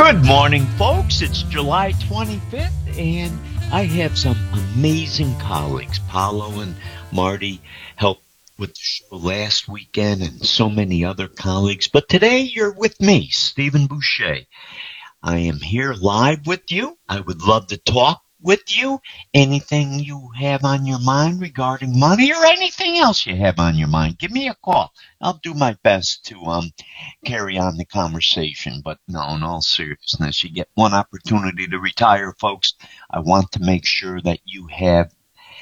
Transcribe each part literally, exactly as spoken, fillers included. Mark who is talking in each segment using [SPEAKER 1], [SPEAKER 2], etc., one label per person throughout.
[SPEAKER 1] Good morning, folks. It's July twenty-fifth, and I have some amazing colleagues. Paulo and Marty helped with the show last weekend, and so many other colleagues. But today you're with me, Stephen Boucher. I am here live with you. I would love to talk with you. Anything you have on your mind regarding money or anything else you have on your mind, give me a call. I'll do my best to um carry on the conversation. But no, in all seriousness, you get one opportunity to retire, folks. I want to make sure that you have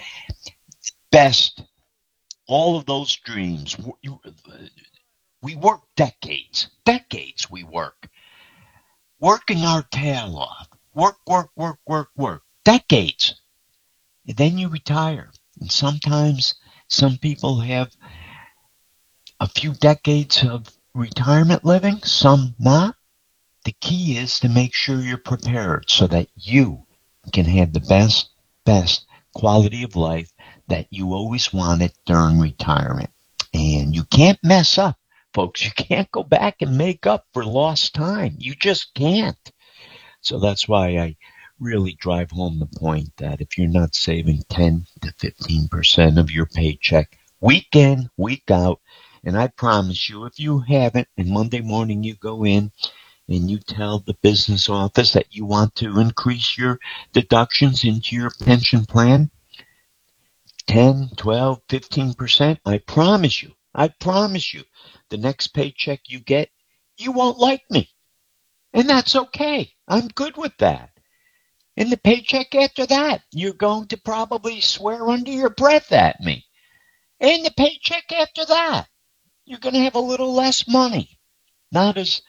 [SPEAKER 1] best all of those dreams. We work decades, decades we work, working our tail off. Work, work, work, work, work. Decades. And then you retire. And sometimes some people have a few decades of retirement living, some not. The key is to make sure you're prepared so that you can have the best, best quality of life that you always wanted during retirement. And you can't mess up, folks. You can't go back and make up for lost time. You just can't. So that's why I really drive home the point that if you're not saving ten to fifteen percent of your paycheck week in, week out, and I promise you, if you haven't, and Monday morning you go in and you tell the business office that you want to increase your deductions into your pension plan, ten, twelve, fifteen percent, I promise you, I promise you, the next paycheck you get, you won't like me. And that's okay. I'm good with that. And the paycheck after that, you're going to probably swear under your breath at me. And the paycheck after that, you're going to have a little less money. Not as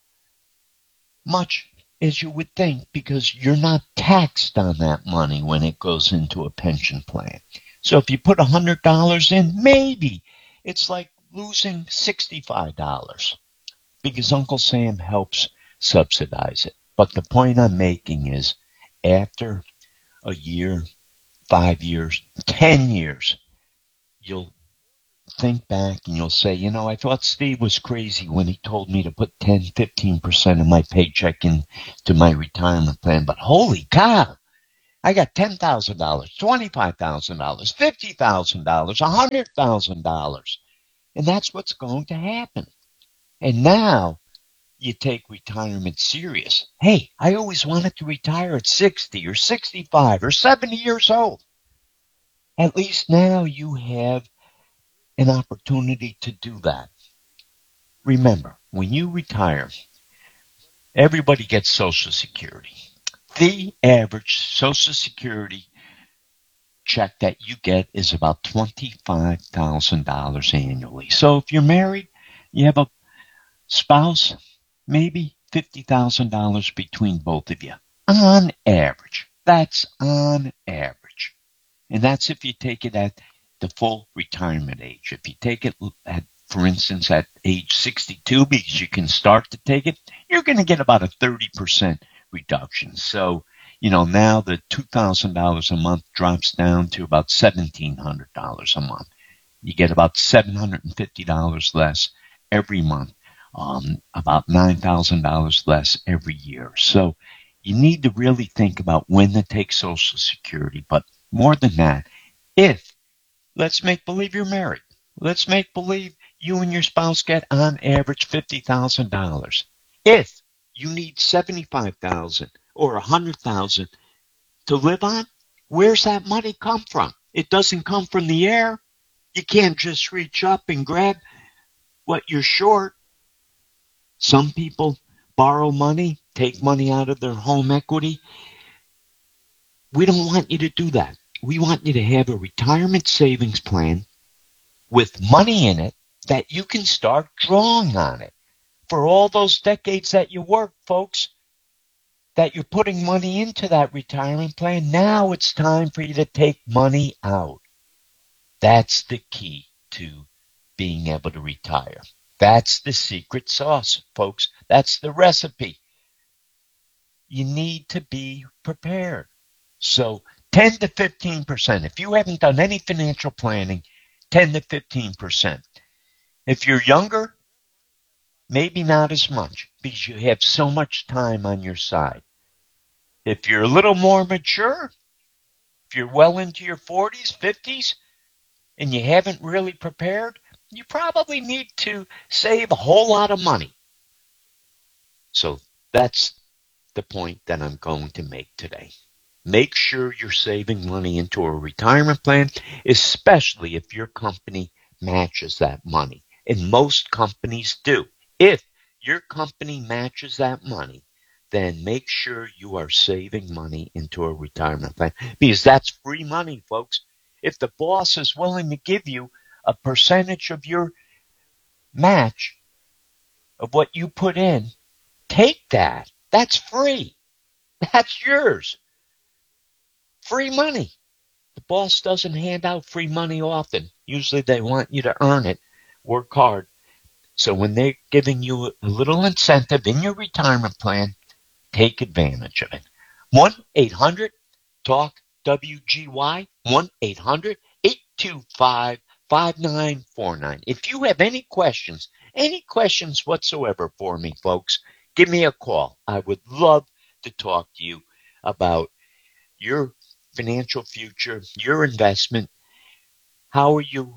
[SPEAKER 1] much as you would think because you're not taxed on that money when it goes into a pension plan. So if you put one hundred dollars in, maybe it's like losing sixty-five dollars because Uncle Sam helps subsidize it. But the point I'm making is after a year, five years, ten years, you'll think back and you'll say, you know, I thought Steve was crazy when he told me to put ten, fifteen percent of my paycheck into my retirement plan. But holy cow, I got ten thousand dollars, twenty-five thousand dollars, fifty thousand dollars, one hundred thousand dollars. And that's what's going to happen. And now you take retirement serious. Hey, I always wanted to retire at sixty or sixty-five or seventy years old. At least now you have an opportunity to do that. Remember, when you retire, everybody gets Social Security. The average Social Security check that you get is about twenty-five thousand dollars annually. So if you're married, you have a spouse, maybe fifty thousand dollars between both of you. On average. That's on average. And that's if you take it at the full retirement age. If you take it at, for instance, at age sixty-two, because you can start to take it, you're going to get about a thirty percent reduction. So, you know, now the two thousand dollars a month drops down to about seventeen hundred dollars a month. You get about seven hundred fifty dollars less every month. Um, about nine thousand dollars less every year. So you need to really think about when to take Social Security. But more than that, if, let's make believe you're married. Let's make believe you and your spouse get on average fifty thousand dollars. If you need seventy-five thousand dollars or one hundred thousand dollars to live on, where's that money come from? It doesn't come from the air. You can't just reach up and grab what you're short. Some people borrow money, take money out of their home equity. We don't want you to do that. We want you to have a retirement savings plan with money in it that you can start drawing on it. For all those decades that you work, folks, that you're putting money into that retirement plan, now it's time for you to take money out. That's the key to being able to retire. That's the secret sauce, folks. That's the recipe. You need to be prepared. So ten to fifteen percent. If you haven't done any financial planning, ten to fifteen percent. If you're younger, maybe not as much because you have so much time on your side. If you're a little more mature, if you're well into your forties, fifties, and you haven't really prepared, you probably need to save a whole lot of money. So that's the point that I'm going to make today. Make sure you're saving money into a retirement plan, especially if your company matches that money. And most companies do. If your company matches that money, then make sure you are saving money into a retirement plan because that's free money, folks. If the boss is willing to give you a percentage of your match of what you put in, take that. That's free. That's yours. Free money. The boss doesn't hand out free money often. Usually they want you to earn it, work hard. So when they're giving you a little incentive in your retirement plan, take advantage of it. one eight hundred talk W G Y, one eight hundred eight two five five nine four nine. If you have any questions, any questions whatsoever for me, folks, give me a call. I would love to talk to you about your financial future, your investment. How are you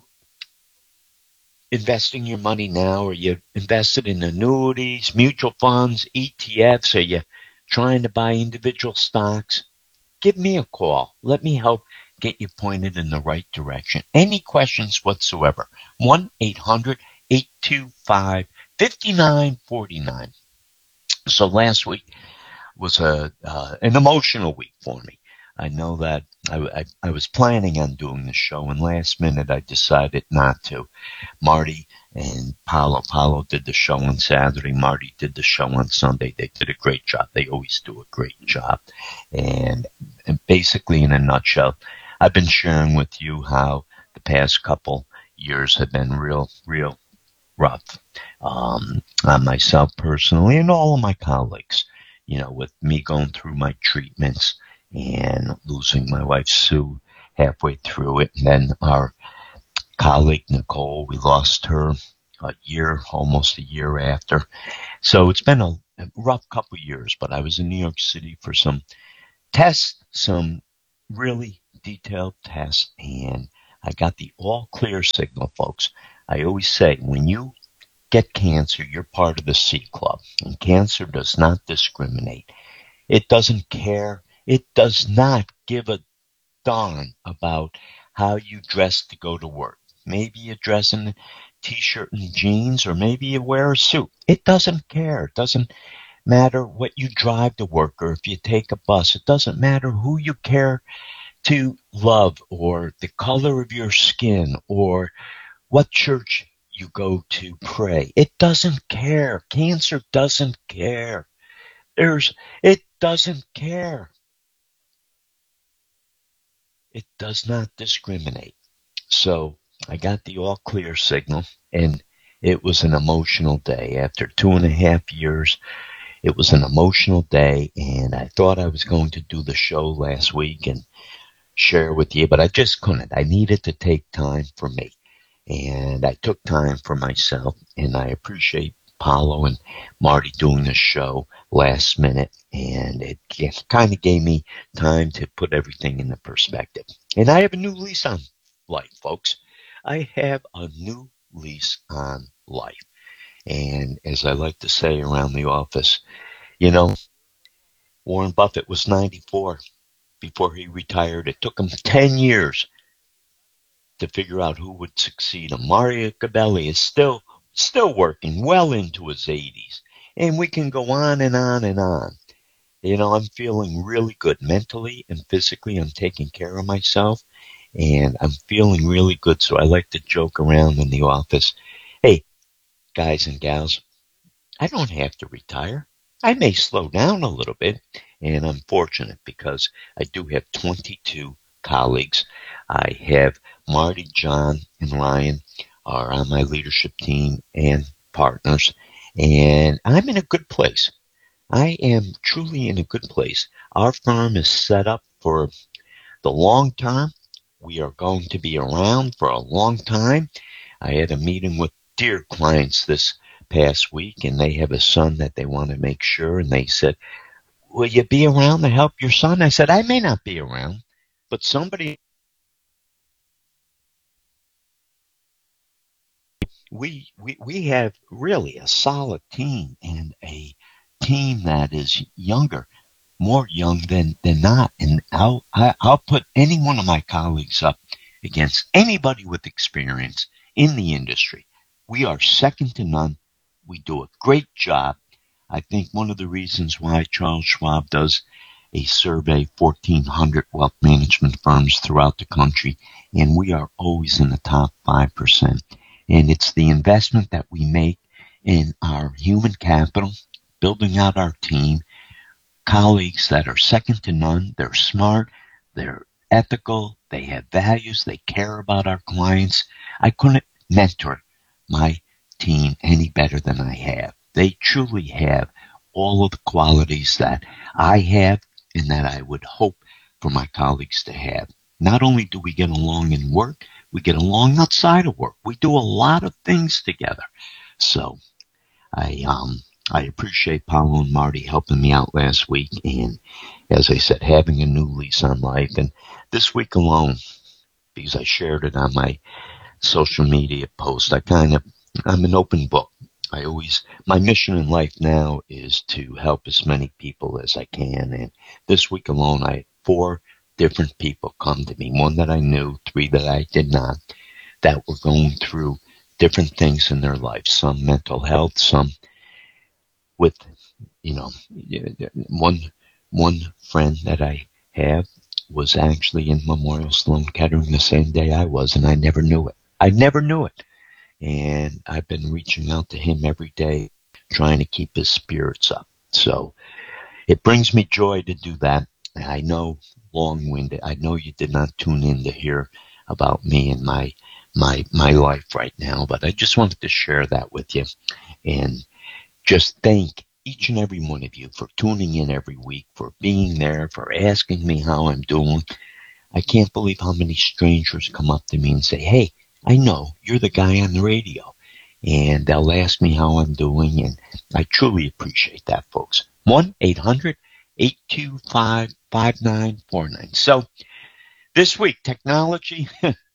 [SPEAKER 1] investing your money now? Are you invested in annuities, mutual funds, E T Fs? Are you trying to buy individual stocks? Give me a call. Let me help get you pointed in the right direction. Any questions whatsoever, one eight hundred eight two five five nine four nine. So last week was a uh, an emotional week for me. I know that I, I, I was planning on doing the show, and last minute I decided not to. Marty and Paulo. Paulo did the show on Saturday. Marty did the show on Sunday. They did a great job. They always do a great job. And, and basically, in a nutshell, I've been sharing with you how the past couple years have been real, real rough um, on myself personally and all of my colleagues. You know, with me going through my treatments and losing my wife, Sue, halfway through it. And then our colleague, Nicole, we lost her a year, almost a year after. So it's been a, a rough couple of years, but I was in New York City for some tests, some really detailed tests, and I got the all clear signal, folks. I always say, when you get cancer, you're part of the C Club, and cancer does not discriminate. It doesn't care. It does not give a darn about how you dress to go to work. Maybe you dress in a t-shirt and jeans, or maybe you wear a suit. It doesn't care. It doesn't matter what you drive to work or if you take a bus. It doesn't matter who you care to love or the color of your skin or what church you go to pray. It doesn't care. Cancer doesn't care. There's, it doesn't care. It does not discriminate. So I got the all clear signal, and it was an emotional day. After two and a half years, it was an emotional day, and I thought I was going to do the show last week and share with you, but I just couldn't. I needed to take time for me, and I took time for myself, and I appreciate Paulo and Marty doing the show last minute, and it kind of gave me time to put everything into perspective. And I have a new lease on life, folks. I have a new lease on life. And as I like to say around the office, you know, Warren Buffett was ninety-four before he retired. It took him ten years to figure out who would succeed him. Mario Gabelli is still still working well into his eighties. And we can go on and on and on. You know, I'm feeling really good mentally and physically. I'm taking care of myself, and I'm feeling really good. So I like to joke around in the office. Hey, guys and gals, I don't have to retire. I may slow down a little bit, and I'm fortunate because I do have twenty-two colleagues. I have Marty, John, and Ryan are on my leadership team and partners, and I'm in a good place. I am truly in a good place. Our firm is set up for the long term. We are going to be around for a long time. I had a meeting with dear clients this past week, and they have a son that they want to make sure, and they said, will you be around to help your son? I said, I may not be around, but somebody, we, we, we have really a solid team, and a team that is younger, more young than, than not. And I'll, I, I'll put any one of my colleagues up against anybody with experience in the industry. We are second to none. We do a great job. I think one of the reasons why Charles Schwab does a survey, fourteen hundred wealth management firms throughout the country, and we are always in the top five percent. And it's the investment that we make in our human capital, building out our team, colleagues that are second to none. They're smart, they're ethical, they have values, they care about our clients. I couldn't mentor my team any better than I have. They truly have all of the qualities that I have and that I would hope for my colleagues to have. Not only do we get along in work, we get along outside of work. We do a lot of things together. So I um I appreciate Paulo and Marty helping me out last week, and as I said, having a new lease on life. And this week alone, because I shared it on my social media post, I kind of, I'm an open book. I always, my mission in life now is to help as many people as I can. And this week alone, I had four different people come to me, one that I knew, three that I did not, that were going through different things in their life, some mental health, some with, you know, one, one friend that I have was actually in Memorial Sloan Kettering the same day I was, and I never knew it. I never knew it. And I've been reaching out to him every day, trying to keep his spirits up. So it brings me joy to do that. And I know, long-winded, I know you did not tune in to hear about me and my my my life right now, but I just wanted to share that with you. And just thank each and every one of you for tuning in every week, for being there, for asking me how I'm doing. I can't believe how many strangers come up to me and say, hey, I know you're the guy on the radio, and they'll ask me how I'm doing, and I truly appreciate that, folks. one eight hundred eight two five five nine four nine. So this week, technology,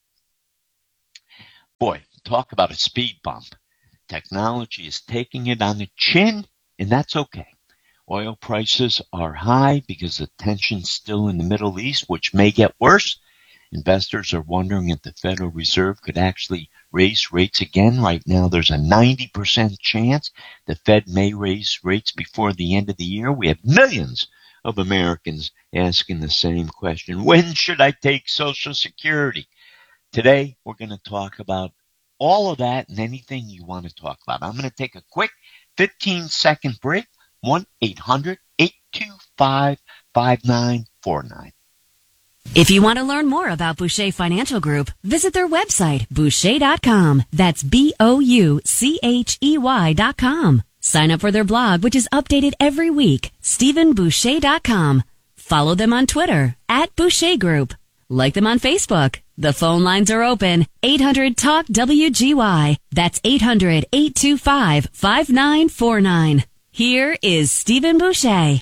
[SPEAKER 1] boy, talk about a speed bump. Technology is taking it on the chin, and that's okay. Oil prices are high because the tension's still in the Middle East, which may get worse. Investors are wondering if the Federal Reserve could actually raise rates again. Right now, there's a ninety percent chance the Fed may raise rates before the end of the year. We have millions of Americans asking the same question. When should I take Social Security? Today, we're going to talk about all of that and anything you want to talk about. I'm going to take a quick fifteen-second break. one eight hundred eight two five five nine four nine.
[SPEAKER 2] If you want to learn more about Boucher Financial Group, visit their website, boucher dot com. That's B O U C H E Y dot com. Sign up for their blog, which is updated every week, stephen boucher dot com. Follow them on Twitter, at Boucher Group. Like them on Facebook. The phone lines are open, eight hundred talk W G Y. That's eight hundred eight two five five nine four nine. Here is Stephen Boucher.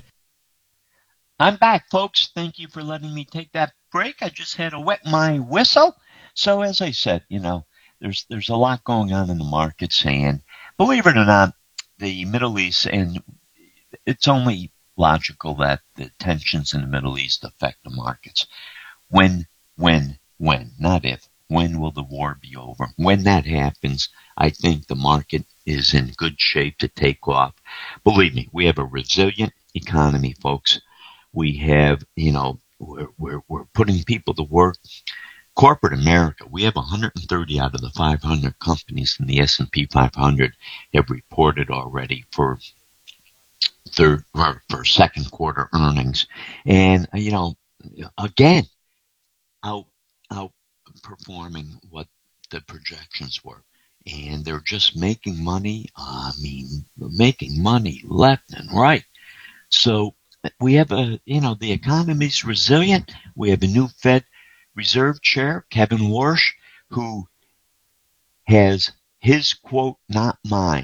[SPEAKER 1] I'm back, folks. Thank you for letting me take that break. I just had to wet my whistle. So as I said, you know, there's there's a lot going on in the markets, and believe it or not, the Middle East, and it's only logical that the tensions in the Middle East affect the markets. When, when, when, not if, when will the war be over? When that happens, I think the market is in good shape to take off. Believe me, we have a resilient economy, folks. We have, you know, we're, we're, we're putting people to work. Corporate America, we have one hundred thirty out of the five hundred companies in the S and P five hundred have reported already for third or for second quarter earnings. And, you know, again, out, outperforming what the projections were. And they're just making money. I mean, making money left and right. So we have a, you know, the economy's resilient. We have a new Fed Reserve Chair, Kevin Warsh, who has his quote, not mine,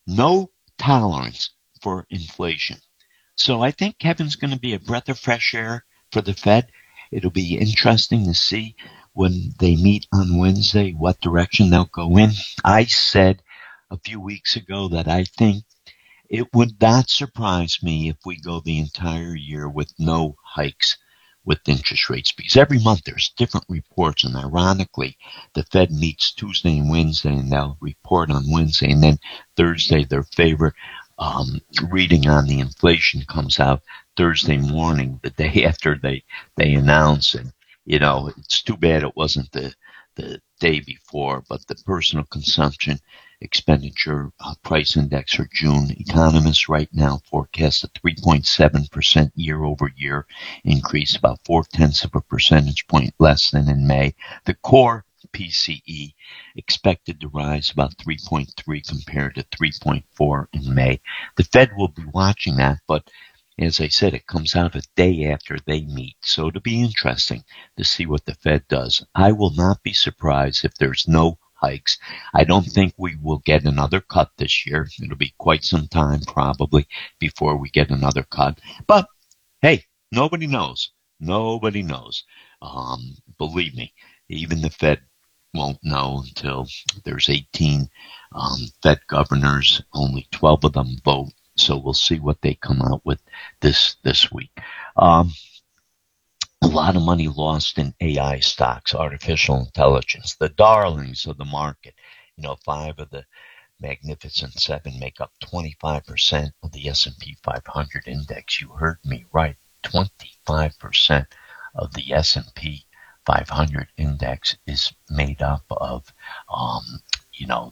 [SPEAKER 1] no tolerance for inflation. So I think Kevin's going to be a breath of fresh air for the Fed. It'll be interesting to see when they meet on Wednesday what direction they'll go in. I said a few weeks ago that I think it would not surprise me if we go the entire year with no hikes with interest rates, because every month there's different reports, and ironically, the Fed meets Tuesday and Wednesday, and they'll report on Wednesday, and then Thursday their favorite um, reading on the inflation comes out Thursday morning, the day after they they announce. And you know, it's too bad it wasn't the the day before, but the personal consumption expenditure uh, price index for June, economists right now forecast a three point seven percent year-over-year increase, about four-tenths of a percentage point less than in May. The core P C E expected to rise about three point three compared to three point four in May. The Fed will be watching that, but as I said, it comes out a day after they meet, so it'll be interesting to see what the Fed does. I will not be surprised if there's no hikes. I don't think we will get another cut this year. It'll be quite some time probably before we get another cut. But hey, nobody knows. Nobody knows. Um, believe me, even the Fed won't know until there's eighteen um, Fed governors. Only twelve of them vote. So we'll see what they come out with this this week. Um, a lot of money lost in A I stocks, artificial intelligence, the darlings of the market. You know, five of the Magnificent Seven make up twenty-five percent of the S and P five hundred index. You heard me right, twenty-five percent of the S and P five hundred index is made up of, um, you know,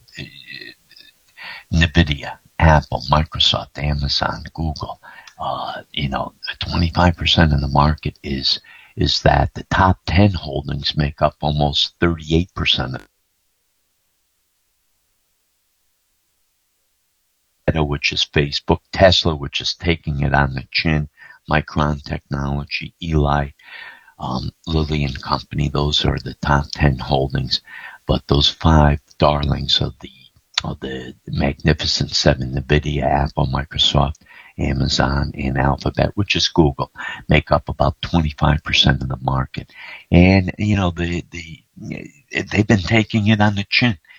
[SPEAKER 1] NVIDIA, Apple, Microsoft, Amazon, Google. Uh, you know, twenty-five percent of the market is is that. The top ten holdings make up almost thirty-eight percent of it, which is Facebook, Tesla, which is taking it on the chin, Micron Technology, Eli, um, Lilly and Company. Those are the top ten holdings. But those five darlings of the of the Magnificent Seven, NVIDIA, Apple, Microsoft, Amazon, and Alphabet, which is Google, make up about twenty-five percent of the market. And, you know, the, the, they've been taking it on the chin.